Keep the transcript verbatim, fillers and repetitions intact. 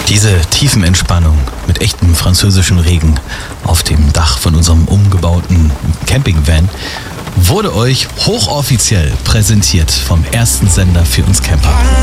Diese Tiefenentspannung mit echtem französischen Regen auf dem Dach von unserem umgebauten Campingvan wurde euch hochoffiziell präsentiert vom ersten Sender für uns Camper.